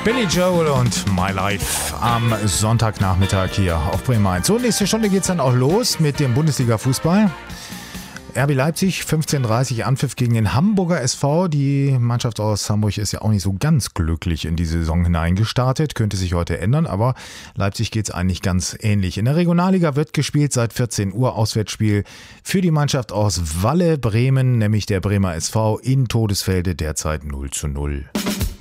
Billy Joel und My Life am Sonntagnachmittag hier auf Bremen 1. So, nächste Stunde geht es dann auch los mit dem Bundesliga-Fußball. RB Leipzig, 15:30 Anpfiff gegen den Hamburger SV. Die Mannschaft aus Hamburg ist ja auch nicht so ganz glücklich in die Saison hineingestartet. Könnte sich heute ändern, aber Leipzig geht es eigentlich ganz ähnlich. In der Regionalliga wird gespielt seit 14 Uhr. Auswärtsspiel für die Mannschaft aus Walle, Bremen, nämlich der Bremer SV in Todesfelde, derzeit 0:0.